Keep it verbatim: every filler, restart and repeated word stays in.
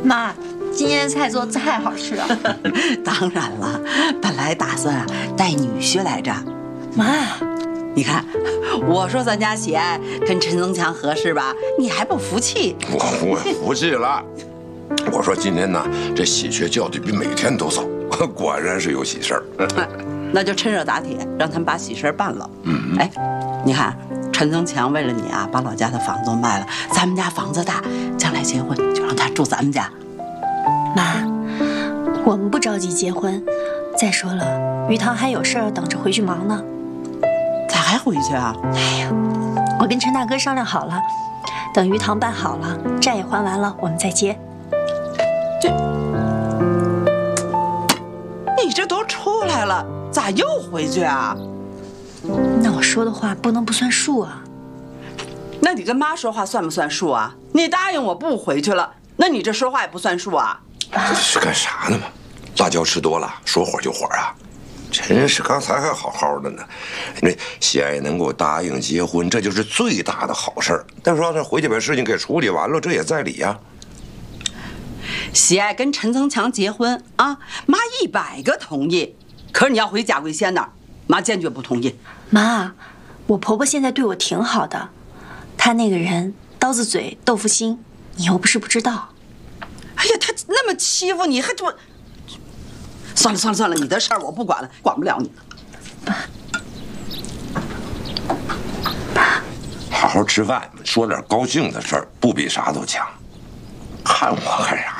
妈，今天的菜做的太好吃了。 当然了，本来打算啊带女婿来着。 妈， 你看，我说咱家喜爱跟陈增强合适吧，你还不服气？ 我我服气了。我说今天呢，这喜鹊叫的比每天都早，果然是有喜事儿。 那就趁热打铁，让他们把喜事办了。嗯，哎，你看，陈增强为了你啊，把老家的房子都卖了，咱们家房子大，将来结婚就让他住咱们家。 妈，我们不着急结婚。再说了，于堂还有事儿等着回去忙呢。 咋还回去啊？ 哎呀，我跟陈大哥商量好了，等于堂办好了，债也还完了，我们再结。 这，你这都出来了，咋又回去啊？ 那我说的话不能不算数啊。 那你跟妈说话算不算数啊？你答应我不回去了，那你这说话也不算数啊？ 这是干啥呢嘛？辣椒吃多了，说火就火啊！真是，刚才还好好的呢。那喜爱能够答应结婚，这就是最大的好事儿。但是说这回去把事情给处理完了，这也在理呀。 喜爱跟陈增强结婚啊，妈一百个同意。可是你要回贾桂仙那儿，妈坚决不同意。 妈，我婆婆现在对我挺好的，她那个人刀子嘴豆腐心，你又不是不知道。 哎呀，她那么欺负你，还就……算了算了算了，你的事儿我不管了，管不了你了。 好好吃饭，说点高兴的事儿，不比啥都强。看我干啥？